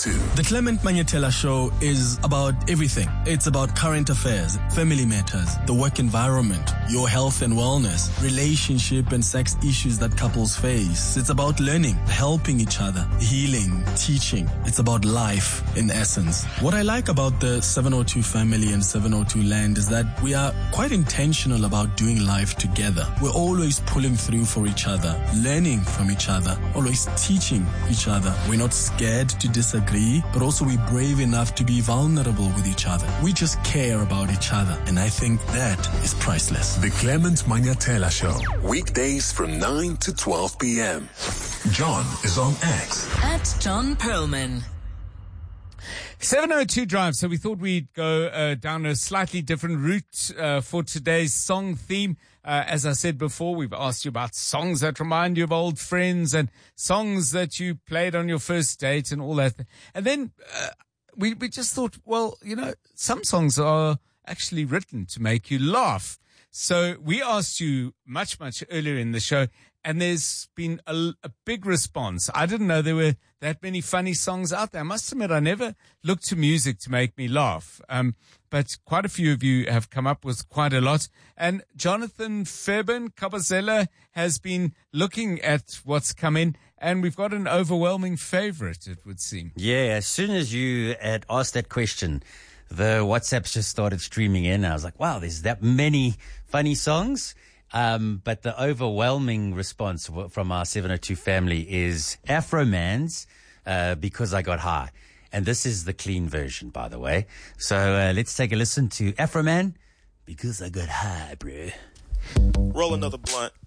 702. The Clement Manyatela Show is about everything. It's about current affairs, family matters, the work environment, your health and wellness, relationship and sex issues that couples face. It's about learning, helping each other, healing, teaching. It's about life in essence. What I like about the 702 family and 702 land is that we are quite intentional about doing life together. We're always pulling through for each other, learning from each other, always teaching each other. We're not scared to disagree, but also we're brave enough to be vulnerable with each other. We just care about each other, and I think that is priceless. The Clement Manyatela Show, weekdays from 9 to 12 p.m. John is on X. At John Perlman. 702 Drive. So we thought we'd go down a slightly different route for today's song theme. As I said before, we've asked you about songs that remind you of old friends and songs that you played on your first date and all that. And then we just thought, well, you know, some songs are actually written to make you laugh. So we asked you much earlier in the show, and there's been a big response. I didn't know there were that many funny songs out there. I must admit, I never looked to music to make me laugh. But quite a few of you have come up with quite a lot. And Jonathan Fairbairn Kabazela has been looking at what's come in, and we've got an overwhelming favorite, it would seem. Yeah, as soon as you had asked that question, the WhatsApps just started streaming in. I was like, wow, there's that many funny songs. But the overwhelming response from our 702 family is Afroman's Because I Got High. And this is the clean version, by the way. So let's take a listen to Afroman, Because I Got High, bro. Roll another blunt.